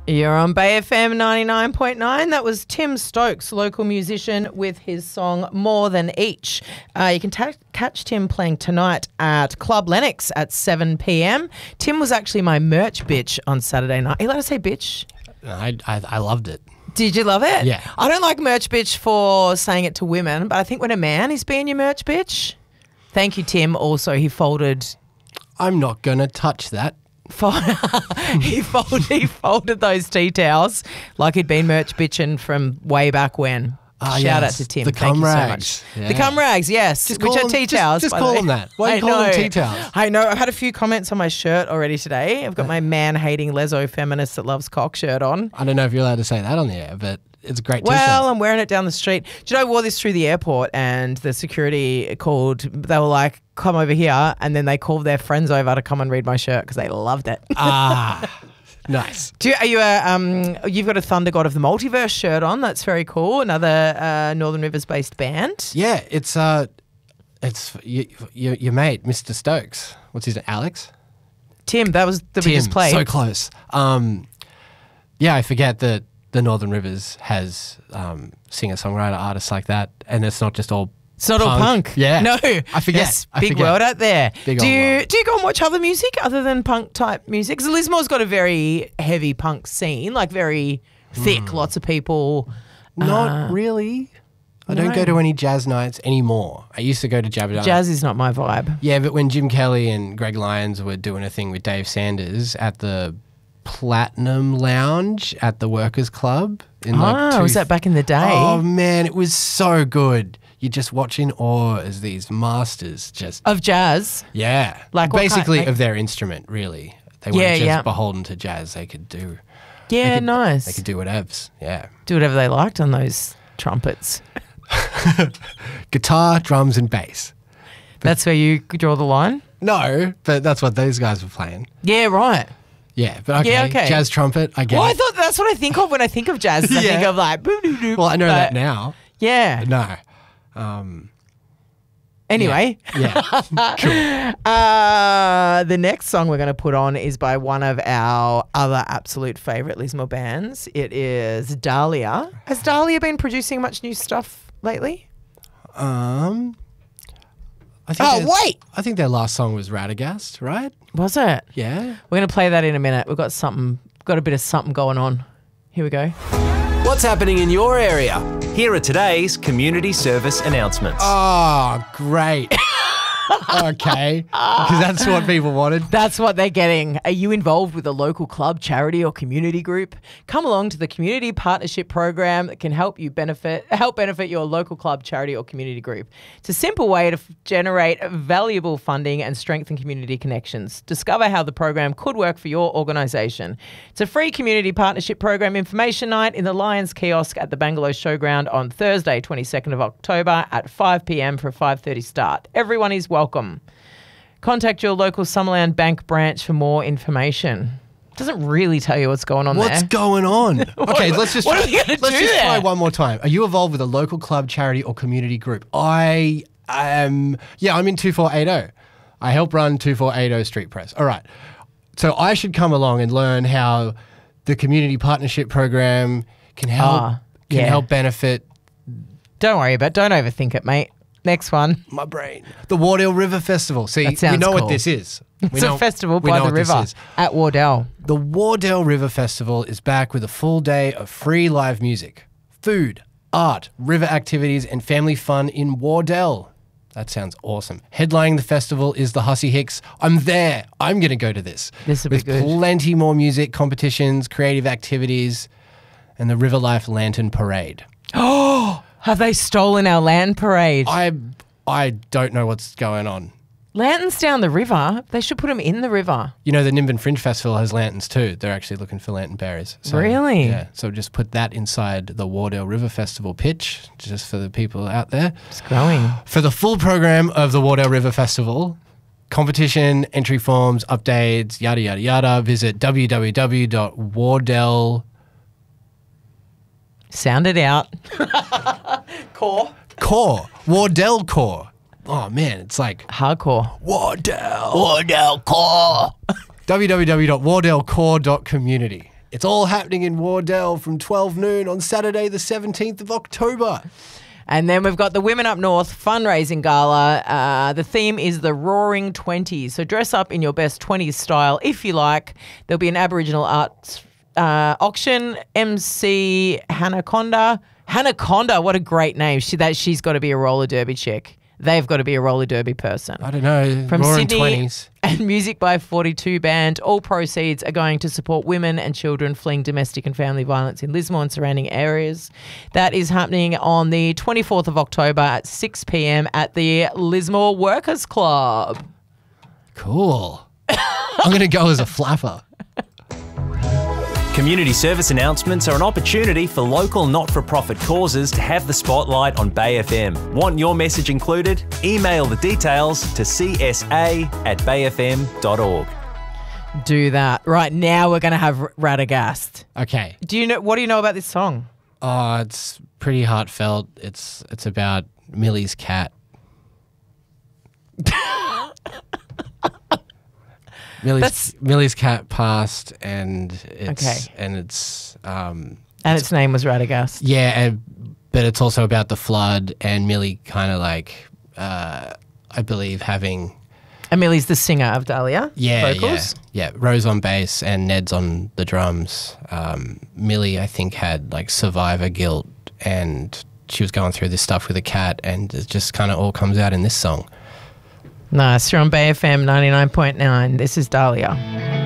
You're on Bay FM 99.9. That was Tim Stokes, local musician, with his song More Than Each. You can catch Tim playing tonight at Club Lennox at 7 p.m. Tim was actually my merch bitch on Saturday night. Are you allowed to say bitch? I loved it. Did you love it? Yeah. I don't like merch bitch for saying it to women, but I think when a man is being your merch bitch. Thank you, Tim. Also, he folded... I'm not going to touch that. He folded those tea towels like he'd been merch bitching from way back when. Shout out to Tim. The Thank cum you so rags. much. Yeah. The cum rags, yes. Just which call are them- tea towels. Just by the call way. them that. Why do you call them tea towels? I know. I've had a few comments on my shirt already today. I've got my man-hating leso feminist that loves cock shirt on. I don't know if you're allowed to say that on the air, but it's a great Well, t-shirt. I'm wearing it down the street. Do you know I wore this through the airport and the security called, they were like, come over here, and then they called their friends over to come and read my shirt because they loved it. Nice. You've got a Thunder God of the Multiverse shirt on. That's very cool. Another Northern Rivers based band. Yeah, it's your mate, Mr. Stokes. What's his name? Alex? Tim, that was the Tim, biggest play. so close. Yeah, I forget that the Northern Rivers has singer-songwriter artists like that, and it's not just all It's not all punk. Yeah. No. I forget. Yes, I big forget. world out there. Big do old you world. do you go and watch other music other than punk type music? Because Lismore's got a very heavy punk scene, like very thick, lots of people. Not really. I don't go to any jazz nights anymore. I used to go to Jabba. Jazz is not my vibe. Yeah, but when Jim Kelly and Greg Lyons were doing a thing with Dave Sanders at the Platinum Lounge at the Workers Club. Was that back in the day? Oh, man, it was so good. You're just watching awe as these masters just... Of jazz? Yeah. Like what basically kind- of their instrument, really. They Yeah, weren't just yeah. beholden to jazz. They could do... Yeah, They nice. could do whatevs. Yeah. Do whatever they liked on those trumpets. Guitar, drums, and bass. That's where you draw the line? No, but that's what those guys were playing. Yeah, right. Yeah, but okay. Yeah, okay. Jazz trumpet, I get Well, I it. thought that's what I think of when I think of jazz. Is I Yeah. think of like... boop-doop-doop, Well, I know that but- now. Yeah. No. Anyway. Yeah. Cool. The next song we're going to put on is by one of our other absolute favourite Lismore bands. It is Dahlia. Has Dahlia been producing much new stuff lately? I think I think their last song was Radagast, right? Was it? Yeah. We're going to play that in a minute. We've got a bit of something going on. Here we go. What's happening in your area? Here are today's community service announcements. Oh, great. Okay. Because that's what people wanted. That's what they're getting. Are you involved with a local club, charity, or community group? Come along to the Community Partnership Program that can help benefit your local club, charity, or community group. It's a simple way to generate valuable funding and strengthen community connections. Discover how the program could work for your organisation. It's a free Community Partnership Program information night in the Lions Kiosk at the Bangalow Showground on Thursday, 22nd of October at 5 p.m. for a 5:30 start. Everyone is welcome. Contact your local Summerland Bank branch for more information. Doesn't really tell you what's going on What's there. going on? Okay, let's just what are we gonna do try there? one more time. Are you involved with a local club, charity, or community group? I am. Yeah, I'm in 2480. I help run 2480 Street Press. All right. So I should come along and learn how the community partnership program can help help benefit Don't worry about it. Don't overthink it, mate. Next one. my brain. The Wardell River Festival. See, That sounds we know cool. what this is. It's a festival by the what this river is. at Wardell. The Wardell River Festival is back with a full day of free live music, food, art, river activities, and family fun in Wardell. That sounds awesome. Headlining the festival is the Hussey Hicks. I'm there. I'm going to go to this. This will be with good. plenty more music, competitions, creative activities, and the River Life Lantern Parade. Have they stolen our land parade? I don't know what's going on. Lanterns down the river. They should put them in the river. You know, the Nimbin Fringe Festival has lanterns too. They're actually looking for lantern bearers. So, Really? Yeah. So just put that inside the Wardell River Festival pitch, just for the people out there. It's growing. For the full program of the Wardell River Festival, competition, entry forms, updates, yada, yada, yada, visit www.wardell... Sound it out. Core. Wardell Core. Oh, man, it's like Hardcore. Wardell. Wardell Core. www.wardellcore.community. It's all happening in Wardell from 12 noon on Saturday, the 17th of October. And then we've got the Women Up North fundraising gala. The theme is the Roaring 20s. So dress up in your best 20s style if you like. There'll be an Aboriginal arts auction. MC Hanaconda. Hanaconda, what a great name. She's got to be a roller derby chick. They've got to be a roller derby person. I don't know. From Roaring Sydney 20s. And Music by 42 Band. All proceeds are going to support women and children fleeing domestic and family violence in Lismore and surrounding areas. That is happening on the 24th of October at 6 p.m. at the Lismore Workers Club. Cool. I'm going to go as a flapper. Community service announcements are an opportunity for local not-for-profit causes to have the spotlight on Bay FM. Want your message included? Email the details to csa@bayfm.org. Do that. Right now we're going to have Radagast. Okay. What do you know about this song? Oh, it's pretty heartfelt. It's about Millie's cat. Millie's cat passed, and its name was Radagast. Yeah, but it's also about the flood, and Millie kind of I believe having. And Millie's the singer of Dahlia. Vocals. Yeah. Rose on bass and Ned's on the drums. Millie, I think, had survivor guilt, and she was going through this stuff with a cat, and it just kind of all comes out in this song. Nice. You're on Bay FM 99.9. This is Dahlia.